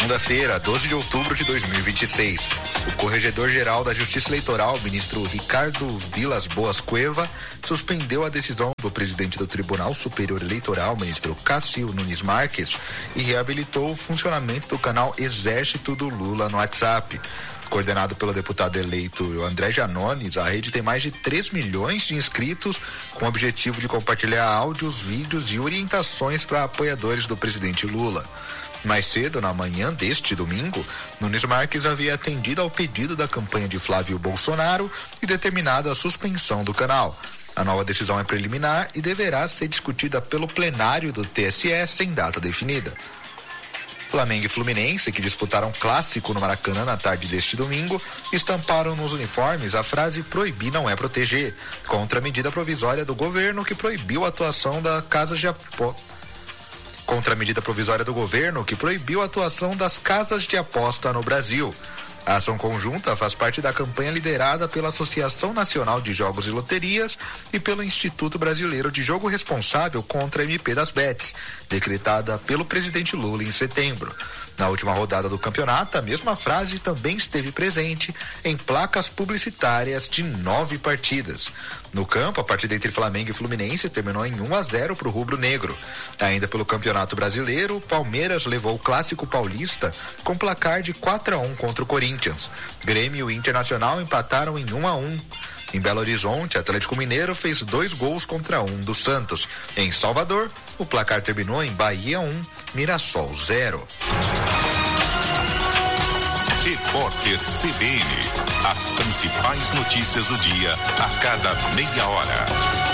segunda-feira, 12 de outubro de 2026. O Corregedor-Geral da Justiça Eleitoral, ministro Ricardo Vilas Boas Cueva, suspendeu a decisão do presidente do Tribunal Superior Eleitoral, ministro Cássio Nunes Marques, e reabilitou o funcionamento do canal Exército do Lula no WhatsApp. Coordenado pelo deputado eleito André Janones, a rede tem mais de 3 milhões de inscritos, com o objetivo de compartilhar áudios, vídeos e orientações para apoiadores do presidente Lula. Mais cedo, na manhã deste domingo, Nunes Marques havia atendido ao pedido da campanha de Flávio Bolsonaro e determinado a suspensão do canal. A nova decisão é preliminar e deverá ser discutida pelo plenário do TSE sem data definida. Flamengo e Fluminense, que disputaram clássico no Maracanã na tarde deste domingo, estamparam nos uniformes a frase "proibir não é proteger", contra a medida provisória do governo que proibiu a atuação das casas de aposta no Brasil. A ação conjunta faz parte da campanha liderada pela Associação Nacional de Jogos e Loterias e pelo Instituto Brasileiro de Jogo Responsável contra a MP das Bets, decretada pelo presidente Lula em setembro. Na última rodada do campeonato, a mesma frase também esteve presente em placas publicitárias de 9 partidas. No campo, a partida entre Flamengo e Fluminense terminou em 1-0 para o rubro-negro. Ainda pelo Campeonato Brasileiro, Palmeiras levou o Clássico Paulista com placar de 4-1 contra o Corinthians. Grêmio e Internacional empataram em 1-1. Em Belo Horizonte, Atlético Mineiro fez 2 gols contra 1 do Santos. Em Salvador, o placar terminou em Bahia 1, Mirassol 0. Repórter CBN. As principais notícias do dia a cada meia hora.